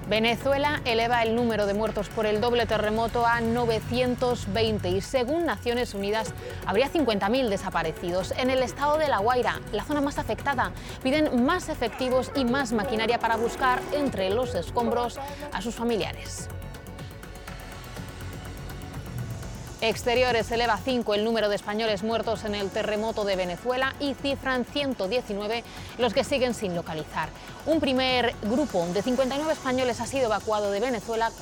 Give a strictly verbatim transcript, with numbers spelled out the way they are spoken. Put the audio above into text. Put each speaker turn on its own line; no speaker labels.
Venezuela eleva el número de muertos por el doble terremoto a novecientos veinte y, según Naciones Unidas, habría cincuenta mil desaparecidos. En el estado de La Guaira, la zona más afectada, piden más efectivos y más maquinaria para buscar entre los escombros a sus familiares. Exteriores eleva a cinco el número de españoles muertos en el terremoto de Venezuela y cifran ciento diecinueve los que siguen sin localizar. Un primer grupo de cincuenta y nueve españoles ha sido evacuado de Venezuela